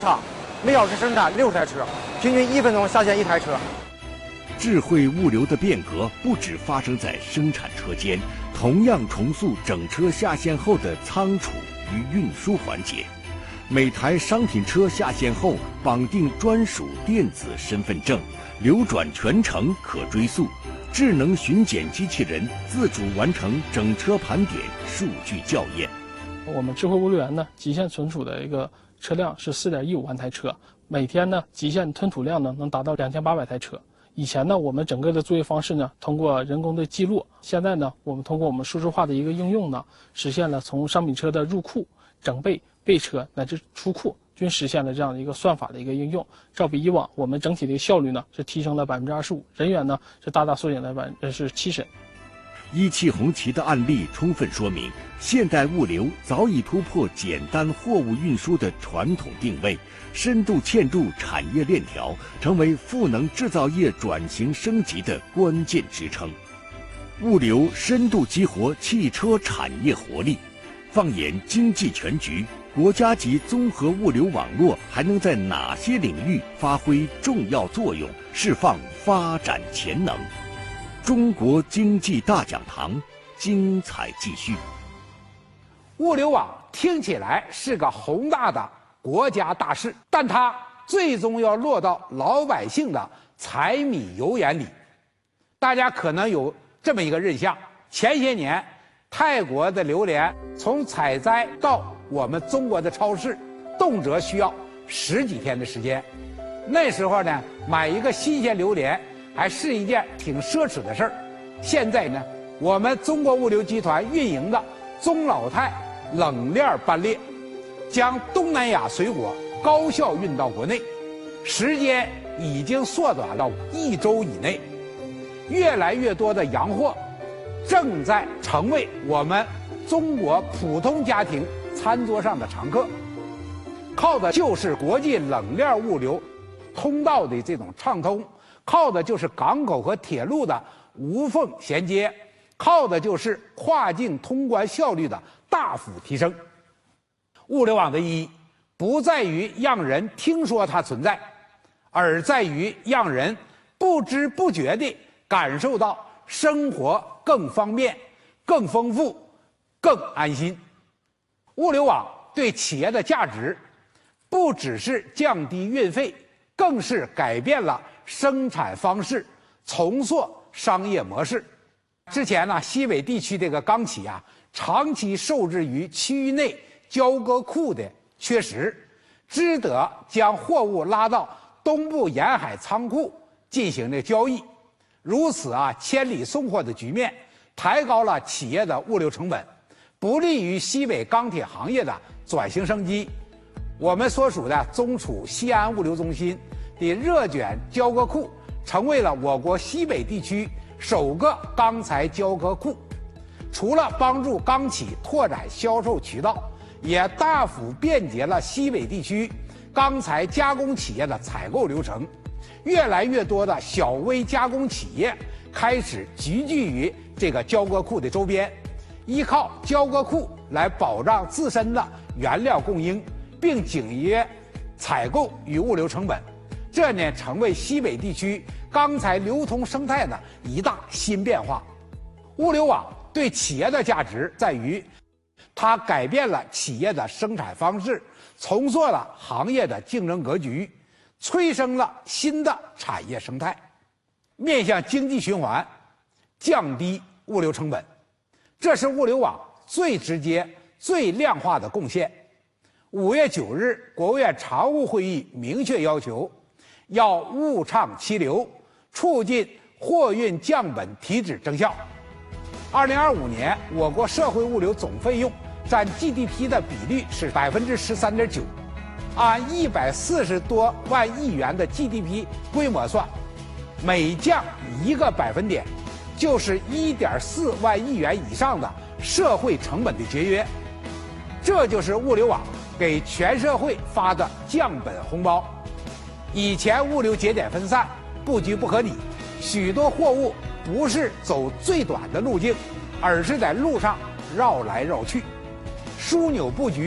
厂每小时生产6台车，平均1分钟下线1台车。 智慧物流的变革不只发生在生产车间，同样重塑整车下线后的仓储与运输环节。每台商品车下线后，绑定专属电子身份证，流转全程可追溯。智能巡检机器人自主完成整车盘点、数据校验。 我们智慧物流园呢，极限存储的一个车辆是4.15万台车，每天呢极限吞吐量呢能达到2800台车。以前呢，我们整个的作业方式呢，通过人工的记录，现在呢，我们通过我们数字化的一个应用呢，实现了从商品车的入库、整备、备车乃至出库，均实现了这样的一个算法的一个应用。照比以往，我们整体的效率呢是提升了25%，人员呢是大大缩减了70%。 一汽红旗的案例充分说明，现代物流早已突破简单货物运输的传统定位，深度嵌入产业链条，成为赋能制造业转型升级的关键支撑。物流深度激活汽车产业活力。放眼经济全局，国家级综合物流网络还能在哪些领域发挥重要作用，释放发展潜能？中国经济大讲堂，精彩继续。 物流网听起来是个宏大的国家大事，但它最终要落到老百姓的柴米油盐里。大家可能有这么一个印象：前些年，泰国的榴莲从采摘到我们中国的超市，动辄需要10几天的时间。那时候呢，买一个新鲜榴莲还是一件挺奢侈的事儿。现在呢，我们中国物流集团运营的中老泰冷链班列，将东南亚水果高效运到国内，时间已经缩短到1周以内。越来越多的洋货正在成为我们中国普通家庭餐桌上的常客，靠的就是国际冷链物流通道的这种畅通，靠的就是港口和铁路的无缝衔接，靠的就是跨境通关效率的大幅提升。物流网的意义不在于让人听说它存在，而在于让人不知不觉地感受到生活更方便、更丰富、更安心。物流网对企业的价值不只是降低运费，更是改变了生产方式，重塑商业模式。之前呢，西北地区这个钢企啊，长期受制于区域内交割库的缺失，只得将货物拉到东部沿海仓库进行的交易。如此啊，千里送货的局面抬高了企业的物流成本，不利于西北钢铁行业的转型升级。我们所属的中储西安物流中心的热卷交割库，成为了我国西北地区首个钢材交割库。除了帮助钢企拓展销售渠道，也大幅便捷了西北地区钢材加工企业的采购流程。越来越多的小微加工企业开始集聚于这个交割库的周边，依靠交割库来保障自身的原料供应，并紧约采购与物流成本。这呢，成为西北地区钢材流通生态的一大新变化。物流网对企业的价值在于，它改变了企业的生产方式，重塑了行业的竞争格局，催生了新的产业生态，面向经济循环，降低物流成本，这是物流网最直接、最量化的贡献。5月9日，国务院常务会议明确要求，要物畅其流，促进货运降本提质增效。2025年，我国社会物流总费用占 GDP 的比率是13.9%。按140多万亿元的 GDP 规模算，每降1个百分点，就是1.4万亿元以上的社会成本的节约。这就是物流网给全社会发的降本红包。以前物流节点分散，布局不合理，许多货物不是走最短的路径，而是在路上绕来绕去。枢纽布局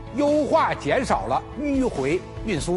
优化减少了迂回运输。